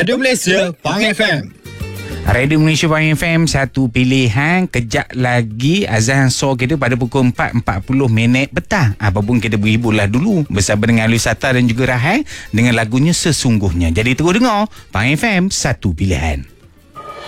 Radio Malaysia, Pang FM. Radio Malaysia Pang FM, satu pilihan. Kejap lagi azan so kita pada pukul 4.40 petang. Apa pun kita berhiburlah dulu bersama dengan Lusata dan juga Rahai dengan lagunya Sesungguhnya. Jadi terus dengar Pang FM, satu pilihan.